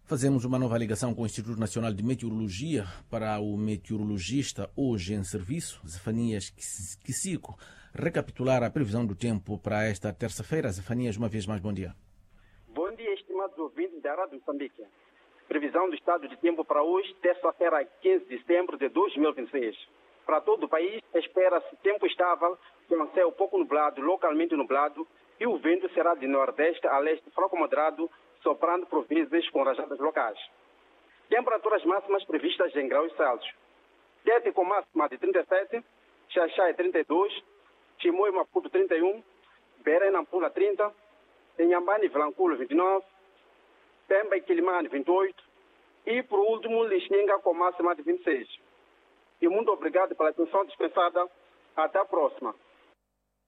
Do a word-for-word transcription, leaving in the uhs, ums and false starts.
Fazemos uma nova ligação com o Instituto Nacional de Meteorologia para o meteorologista hoje em serviço, Zefanias Kisico, recapitular a previsão do tempo para esta terça-feira. Zefanias, uma vez mais, bom dia. Bom dia, estimados ouvintes da Rádio Moçambique. Previsão do estado de tempo para hoje, terça-feira, quinze de setembro de dois mil e vinte e seis. Para todo o país, espera-se tempo estável, com céu pouco nublado, localmente nublado, e o vento será de nordeste a leste fraco moderado, soprando por vezes com rajadas locais. Temperaturas máximas previstas em graus Celsius. Tete com máxima de trinta e sete, Xaxá trinta e dois, Chimoio e Maputo trinta e um, Beira e Nampula trinta, Inhambane e Vilanculo vinte e nove, Pemba e Quilimane vinte e oito e, por último, Lixinga com máxima de vinte e seis. E muito obrigado pela atenção dispensada. Até a próxima.